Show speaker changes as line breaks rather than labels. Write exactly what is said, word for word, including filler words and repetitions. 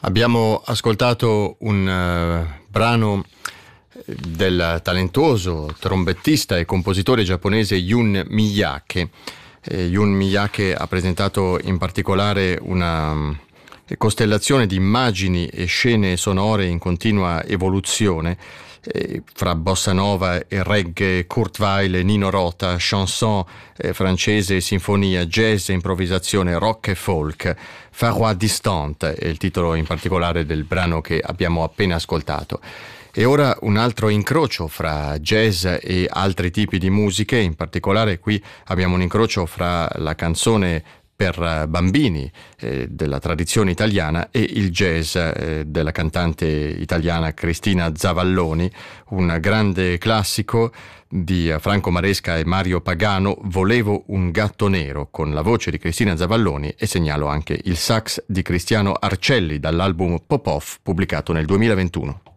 Abbiamo ascoltato un uh, brano del talentuoso trombettista e compositore giapponese Jun Miyake. Eh, Jun Miyake ha presentato in particolare una um, costellazione di immagini e scene sonore in continua evoluzione, eh, fra bossa nova e reggae, Kurt Weill e Nino Rota, chanson eh, francese, sinfonia, jazz, improvvisazione, rock e folk. Farois Distant è il titolo in particolare del brano che abbiamo appena ascoltato. E ora un altro incrocio fra jazz e altri tipi di musiche, in particolare qui abbiamo un incrocio fra la canzone per bambini eh, della tradizione italiana e il jazz eh, della cantante italiana Cristina Zavalloni, un grande classico di Franco Maresca e Mario Pagano, Volevo un gatto nero, con la voce di Cristina Zavalloni, e segnalo anche il sax di Cristiano Arcelli dall'album Pop-Off pubblicato nel duemilaventuno.